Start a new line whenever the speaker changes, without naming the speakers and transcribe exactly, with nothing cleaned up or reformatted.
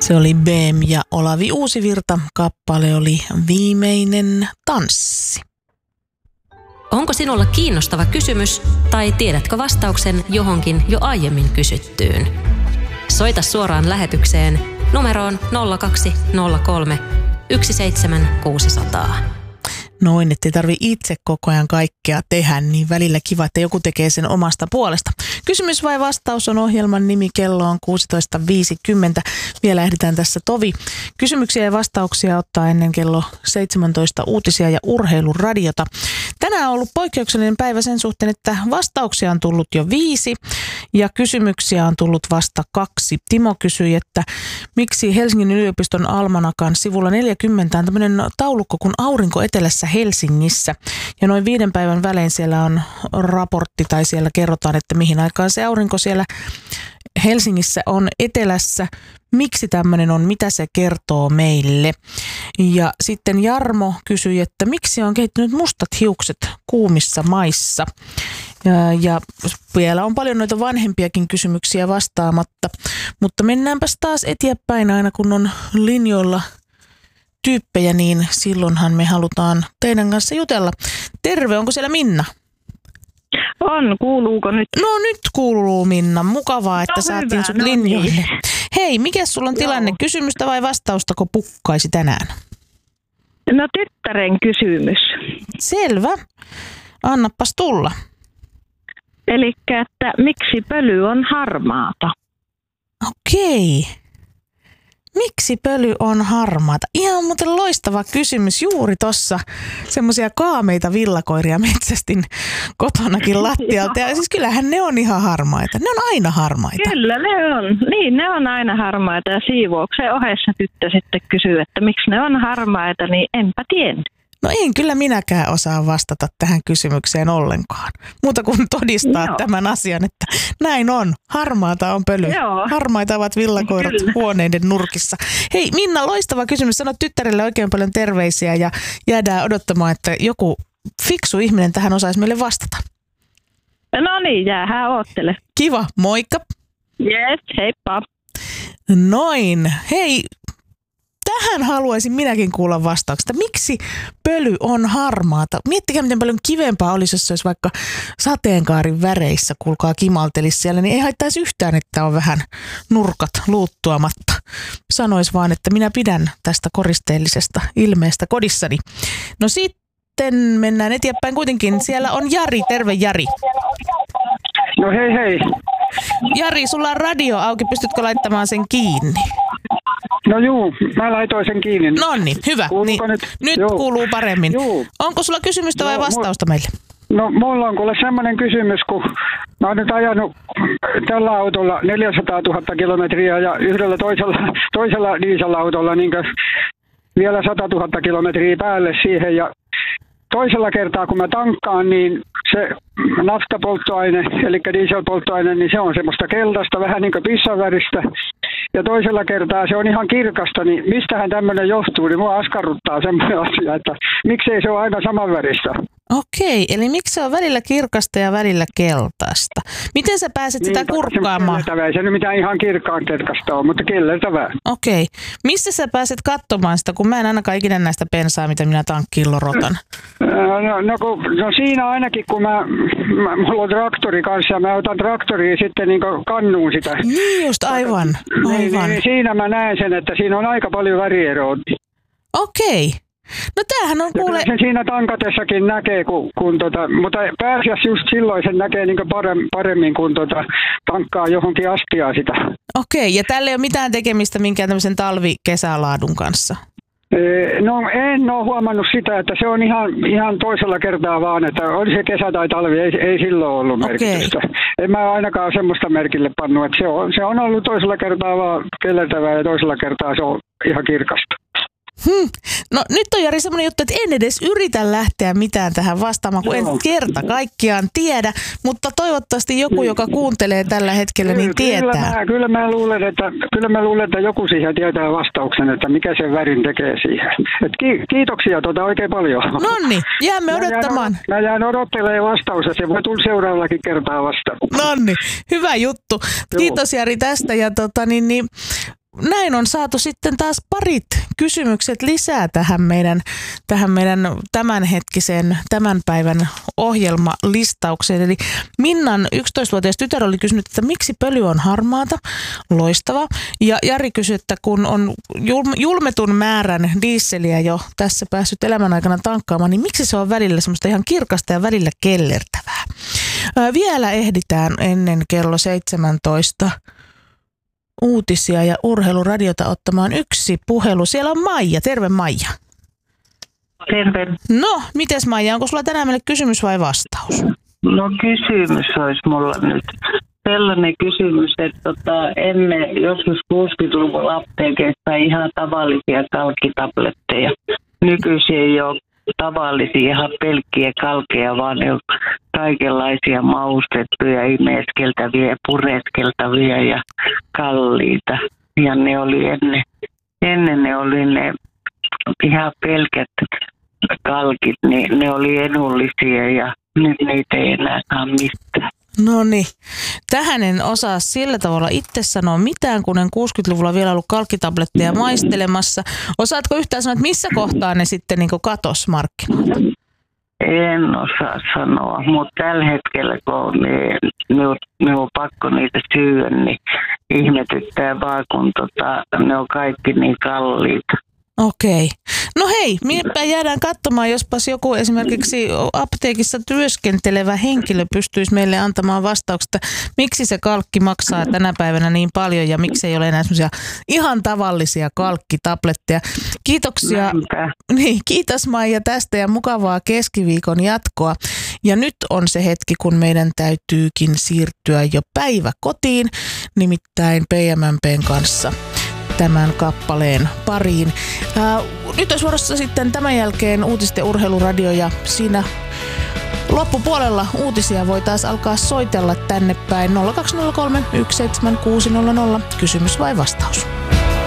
Se oli B E M ja Olavi Uusivirta. Kappale oli Viimeinen tanssi.
Onko sinulla kiinnostava kysymys tai tiedätkö vastauksen johonkin jo aiemmin kysyttyyn? Soita suoraan lähetykseen numeroon nolla kaksi nolla kolme yksi seitsemän kuusi nolla nolla.
Noin, ettei tarvi itse koko ajan kaikkea tehdä, niin välillä kiva, että joku tekee sen omasta puolesta. Kysymys vai vastaus on ohjelman nimi, kello on kuusitoista viisikymmentä. Vielä ehditään tässä tovi kysymyksiä ja vastauksia ottaa ennen kello seitsemäntoista uutisia ja urheiluradiota. Tänään on ollut poikkeuksellinen päivä sen suhteen, että vastauksia on tullut jo viisi ja kysymyksiä on tullut vasta kaksi. Timo kysyi, että miksi Helsingin yliopiston almanakan sivulla neljäkymmentä on tämmöinen taulukko kuin Aurinko etelässä Helsingissä. Ja noin viiden päivän välein siellä on raportti tai siellä kerrotaan, että mihin aikaan se aurinko siellä Helsingissä on etelässä. Miksi tämmöinen on, mitä se kertoo meille? Ja sitten Jarmo kysyi, että miksi on kehittynyt mustat hiukset kuumissa maissa? Ja, ja vielä on paljon noita vanhempiakin kysymyksiä vastaamatta, mutta mennäänpäs taas eteenpäin aina kun on linjoilla tyyppejä, niin silloinhan me halutaan teidän kanssa jutella. Terve, onko siellä Minna?
On, kuuluuko nyt?
No nyt kuuluu Minna, mukavaa, että no, saatiin hyvä, sut no linjoille. Niin. Hei, mikä sulla on tilanne? Joo. Kysymystä vai vastaustako pukkaisi tänään?
No tyttären kysymys.
Selvä, annapas tulla.
Elikkä, että miksi pöly on harmaata?
Okei. Miksi pöly on harmaata? Ihan muuten loistava kysymys. Juuri tossa semmoisia kaameita villakoiria metsästin kotonakin lattialta. Ja siis kyllähän ne on ihan harmaita. Ne on aina harmaita.
Kyllä ne on. Niin, ne on aina harmaita. Ja siivouksen ohessa tyttö sitten kysyy, että miksi ne on harmaita, niin enpä tiennyt.
No en kyllä minäkään osaa vastata tähän kysymykseen ollenkaan. Muuta kuin todistaa Joo. tämän asian, että näin on. Harmaata on pöly. Joo. Harmaita ovat villakoirat kyllä. huoneiden nurkissa. Hei Minna, loistava kysymys. Sano tyttärelle oikein paljon terveisiä ja jäädään odottamaan, että joku fiksu ihminen tähän osaisi meille vastata.
No niin, jäähän oottele.
Kiva, moikka.
Yes, heippa.
Noin. Hei. Tähän haluaisin minäkin kuulla vastauksesta. Miksi pöly on harmaata? Miettikää, miten paljon kivempaa olisi, jos se olisi vaikka sateenkaarin väreissä, kuulkaa kimaltelisi siellä, niin ei haittaisi yhtään, että on vähän nurkat luuttuamatta. Sanois vaan, että minä pidän tästä koristeellisesta ilmeestä kodissani. No sitten mennään eteenpäin kuitenkin. Siellä on Jari. Terve Jari.
No hei hei.
Jari, sulla on radio auki. Pystytkö laittamaan sen kiinni?
No juu, mä laitoin sen kiinni.
No niin, hyvä. Niin, nyt nyt kuuluu paremmin. Juu. Onko sulla kysymystä vai vastausta
mu-
meille?
No mulla on kuule semmoinen kysymys, kun mä oon nyt ajanut tällä autolla neljäsataatuhatta kilometriä ja yhdellä toisella, toisella dieselautolla niin vielä satatuhatta kilometriä päälle siihen ja toisella kertaa kun mä tankkaan, niin se naftapolttoaine, eli dieselpolttoaine, niin se on semmoista keltaista, vähän niin kuin pissanväristä. Ja toisella kertaa se on ihan kirkasta, niin mistähän tämmöinen johtuu, niin mua askarruttaa semmoinen asia, että miksei se ole aina saman väristä.
Okei, eli miksi se on välillä kirkasta ja välillä keltaista? Miten sä pääset niin, sitä kurkkaamaan?
Se ei se nyt mitään ihan kirkkaan kirkasta ole, mutta kellertävää.
Okei. Missä sä pääset katsomaan sitä, kun mä en ainakaan ikinä näistä bensaa, mitä minä tankkiin lorotan?
No, no, kun, no siinä ainakin, kun mä, mä, mulla on traktori kanssa ja mä otan traktoriin sitten niin kannuun sitä.
Niin just, aivan. aivan.
Niin, niin, siinä mä näen sen, että siinä on aika paljon värieroa.
Okei. No tämähän on kuule...
Sen siinä tankatessakin näkee, kun, kun tota, mutta pääasiassa just silloin sen näkee niin paremmin, kun tota, tankkaa johonkin astiaan sitä.
Okei, ja tällä ei ole mitään tekemistä minkään tämmöisen talvi-kesälaadun kanssa?
No en ole huomannut sitä, että se on ihan, ihan toisella kertaa vaan, että oli se kesä tai talvi, ei, ei silloin ollut merkitystä. Okay. En mä ainakaan semmoista merkille pannut, että se on, se on ollut toisella kertaa vaan kellertävää ja toisella kertaa se on ihan kirkasta.
Hmm. No nyt on Jari semmoinen juttu, että en edes yritä lähteä mitään tähän vastaamaan, kun Joo. en kerta kaikkiaan tiedä, mutta toivottavasti joku, joka kuuntelee tällä hetkellä, niin tietää.
Kyllä mä, kyllä mä, luulen, että, kyllä mä luulen, että joku siihen tietää vastauksen, että mikä sen värin tekee siihen. Et ki- kiitoksia tuota oikein paljon.
Nonni, jäämme odottamaan.
Mä jään, mä jään odottelemaan vastausta, se voi tulla seuraavallakin kertaa vasta.
Nonni, hyvä juttu. Kiitos Jari tästä ja tota niin, niin näin on saatu sitten taas parit kysymykset lisää tähän meidän, tähän meidän tämänhetkiseen, tämän päivän ohjelmalistaukseen. Eli Minnan yksitoistavuotias tytär oli kysynyt, että miksi pöly on harmaata. Loistava. Ja Jari kysyi, että kun on julmetun määrän dieseliä jo tässä päässyt elämän aikana tankkaamaan, niin miksi se on välillä semmoista ihan kirkasta ja välillä kellertävää. Ää, vielä ehditään ennen kello seitsemäntoista uutisia ja urheiluradiota ottamaan yksi puhelu. Siellä on Maija. Terve Maija.
Terve.
No, mites Maija, onko sulla tänään meille kysymys vai vastaus?
No kysymys olisi mulla nyt. Sellainen kysymys, että tota, ennen joskus kuusikymmentäluvulla apteekeissa ihan tavallisia kalkkitabletteja. Nykyisin ei ole tavallisia ihan pelkkiä kalkeja, vaan ne on kaikenlaisia maustettuja, imeskeltäviä, pureskeltavia ja kalliita. Ja ne oli ennen, ennen ne oli ne ihan pelkät kalkit, niin ne oli edullisia ja nyt niitä ei enää saa mistään.
No niin. Tähän en osaa sillä tavalla itse sanoa mitään, kun en kuusikymmentäluvulla vielä ollut kalkkitabletteja maistelemassa. Osaatko yhtään sanoa, että missä kohtaa ne sitten niin katos markkinoilta?
En osaa sanoa, mutta tällä hetkellä kun minun me on pakko niitä syödä, niin ihmetyttää vaan, kun tota, ne on kaikki niin kalliita.
Okei. No hei, minäpä jäädään katsomaan, jospas joku esimerkiksi apteekissa työskentelevä henkilö pystyisi meille antamaan vastauksesta, miksi se kalkki maksaa tänä päivänä niin paljon ja miksi ei ole enää semmoisia ihan tavallisia kalkkitabletteja. Kiitoksia. Niin, kiitos Maija tästä ja mukavaa keskiviikon jatkoa. Ja nyt on se hetki, kun meidän täytyykin siirtyä jo päivä kotiin, nimittäin P M M P:n kanssa tämän kappaleen pariin. Ää, nyt on vuorossa sitten tämän jälkeen uutisten urheiluradio ja siinä loppupuolella uutisia voi taas alkaa soitella tänne päin nolla kaksi nolla kolme yksi seitsemän kuusi nolla nolla. Kysymys vai vastaus?